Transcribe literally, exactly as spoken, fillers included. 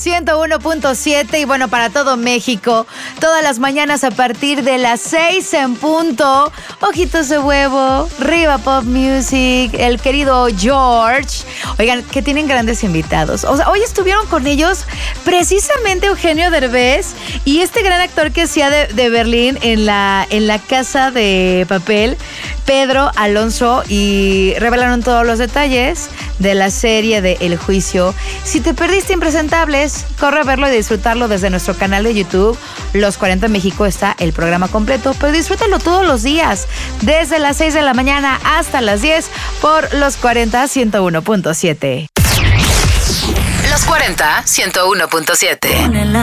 ciento uno punto siete y bueno, para todo México, todas las mañanas a partir de las seis en punto, Ojitos de Huevo, Riva Pop Music, el querido George. Oigan, que tienen grandes invitados. O sea, hoy estuvieron con ellos precisamente Eugenio Derbez y este gran actor que hacía de, de Berlín en la, en la Casa de Papel, Pedro Alonso, y revelaron todos los detalles de la serie de El Juicio. Si te perdiste Impresentables, corre a verlo y disfrutarlo desde nuestro canal de YouTube. Los cuarenta México está el programa completo, pero disfrútalo todos los días, desde las seis de la mañana hasta las diez por Los cuarenta ciento uno punto siete. Los cuarenta ciento uno punto siete.